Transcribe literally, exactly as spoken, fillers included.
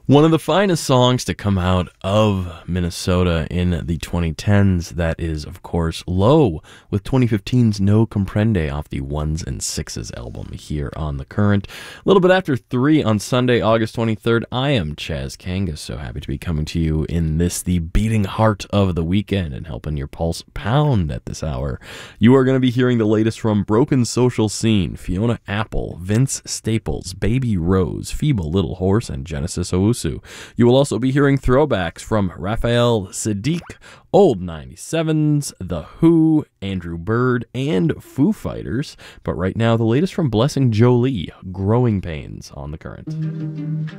One of the finest songs to come out of Minnesota in the twenty tens, that is, of course, Low, with twenty fifteen's No Comprende off the Ones and Sixes album here on The Current. A little bit after three on Sunday, August twenty-third, I am Chaz Kangas, so happy to be coming to you in this, the beating heart of the weekend, and helping your pulse pound at this hour. You are going to be hearing the latest from Broken Social Scene, Fiona Apple, Vince Staples, Baby Rose, Feeble Little Horse, and Genesis Owusu. You will also be hearing throwbacks from Raphael Sadiq, Old ninety-sevens, The Who, Andrew Bird, and Foo Fighters. But right now, the latest from Blessing Jolie, Growing Pains on The Current.